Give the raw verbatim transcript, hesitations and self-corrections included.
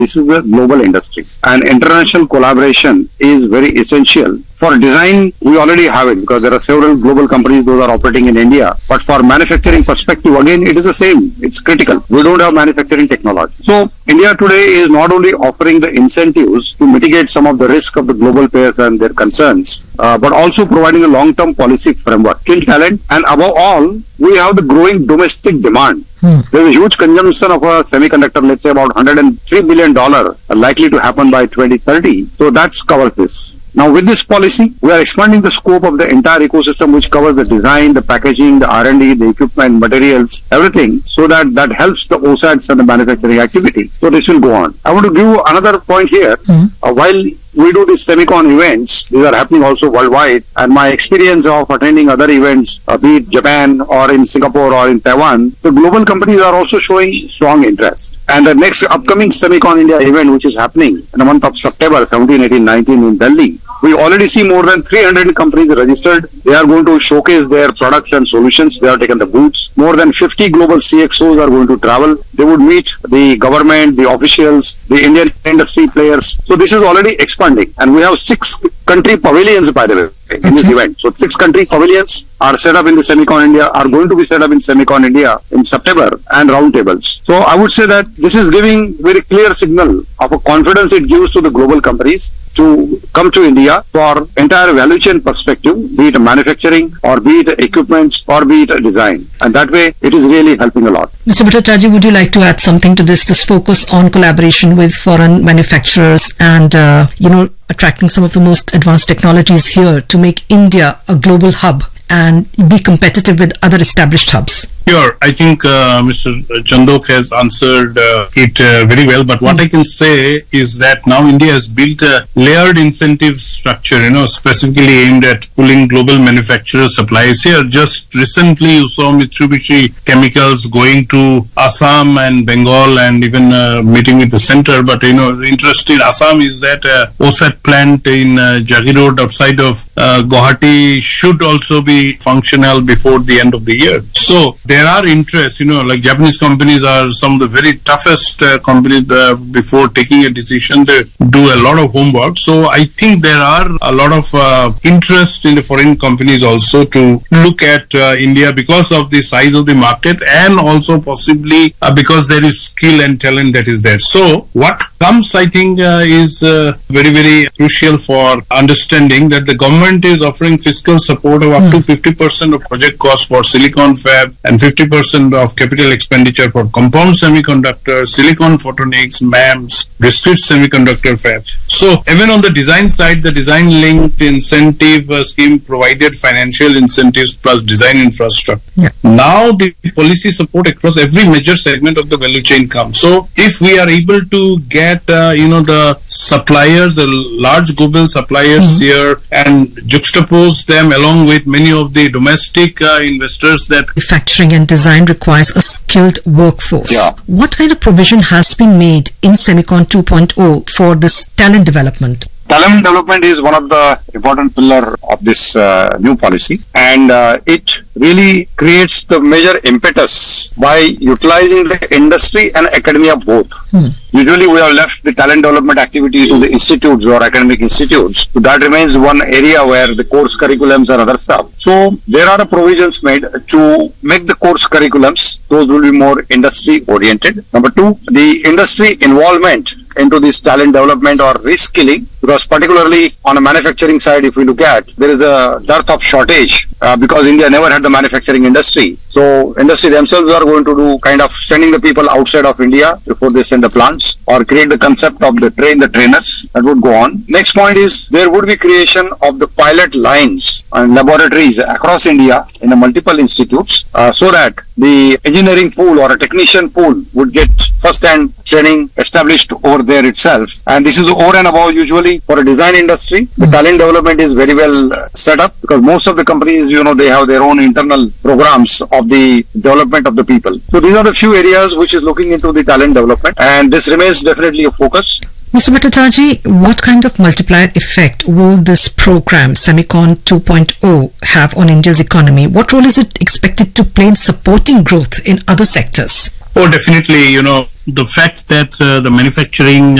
This is the global industry. And international collaboration is very essential. For design, we already have it because there are several global companies those are operating in India. But for manufacturing perspective, again, it is the same. It's critical. We don't have manufacturing technology. So India today is not only offering the incentives to mitigate some of the risk of the global players and their concerns, uh, but also providing a long-term policy framework, skill talent, and above all, we have the growing domestic demand. Hmm. There is a huge consumption of a semiconductor, let's say about one hundred three billion dollars likely to happen by twenty thirty. So that's covers this. Now with this policy, we are expanding the scope of the entire ecosystem which covers the design, the packaging, the R and D, the equipment, materials, everything, so that that helps the O SATs and the manufacturing activity. So this will go on. I want to give you another point here. Hmm. Uh, while we do these Semicon events, these are happening also worldwide, and my experience of attending other events, uh, be it Japan or in Singapore or in Taiwan, the global companies are also showing strong interest. And the next upcoming Semicon India event, which is happening in the month of September seventeen, eighteen, nineteen in Delhi, we already see more than three hundred companies registered. They are going to showcase their products and solutions. They have taken the booths. More than fifty global C X Os are going to travel. They would meet the government, the officials, the Indian industry players. So this is already expanding. And we have six country pavilions, by the way, in this event. So six country pavilions are set up in the Semicon India, are going to be set up in Semicon India in September, and roundtables. So I would say that this is giving very clear signal of a confidence it gives to the global companies to come to India for entire value chain perspective, be it manufacturing or be it equipments or be it design. And that way it is really helping a lot. Mister Bhattacharjee, would you like to add something to this, this focus on collaboration with foreign manufacturers and, uh, you know, attracting some of the most advanced technologies here to make India a global hub and be competitive with other established hubs? Sure. I think uh, Mister Chandok has answered uh, it uh, very well. But what mm. I can say is that now India has built a layered incentive structure, you know, specifically aimed at pulling global manufacturer supplies here. Just recently, you saw Mitsubishi Chemicals going to Assam and Bengal and even uh, meeting with the center. But, you know, the interest in Assam is that uh, O SAT plant in uh, Jagi Road outside of uh, Guwahati should also be functional before the end of the year. So there are interests, you know, like Japanese companies are some of the very toughest uh, companies uh, before taking a decision. They do a lot of homework. So I think there are a lot of uh, interest in the foreign companies also to look at uh, India because of the size of the market and also possibly uh, because there is skill and talent that is there. So what comes, I think, uh, is uh, very, very crucial for understanding that the government is offering fiscal support of up mm. to fifty percent of project cost for silicon fab and fifty percent of capital expenditure for compound semiconductors, silicon photonics, M A Ms, discrete semiconductor fabs. So even on the design side, the design linked incentive uh, scheme provided financial incentives plus design infrastructure. Yeah. Now the policy support across every major segment of the value chain comes. So if we are able to get uh, you know the suppliers, the large global suppliers mm-hmm. here, and juxtapose them along with many of the domestic uh, investors that manufacturing and design requires a skilled workforce. Yeah. What kind of provision has been made in Semicon two point oh for this talent development? Talent development is one of the important pillar of this uh, new policy, and uh, it really creates the major impetus by utilizing the industry and academia both. Hmm. Usually we have left the talent development activity to the institutes or academic institutes. So that remains one area where the course curriculums and other stuff. So there are provisions made to make the course curriculums, those will be more industry oriented. Number two, the industry involvement into this talent development or reskilling, because particularly on a manufacturing side, if we look at, there is a dearth of shortage uh, because India never had the manufacturing industry. So industry themselves are going to do kind of sending the people outside of India before they send the plants, or create the concept of the train the trainers. That would go on. Next point is there would be creation of the pilot lines and laboratories across India in the multiple institutes uh, so that the engineering pool or a technician pool would get first-hand training established over there itself. And this is over and above usually for a design industry. The mm-hmm. talent development is very well uh, set up because most of the companies, you know, they have their own internal programs of the development of the people. So these are the few areas which is looking into the talent development, and this remains definitely a focus. Mister Bhattacharjee, what kind of multiplier effect will this program, Semicon two point oh, have on India's economy? What role is it expected to play in supporting growth in other sectors? Oh, definitely. You know, the fact that uh, the manufacturing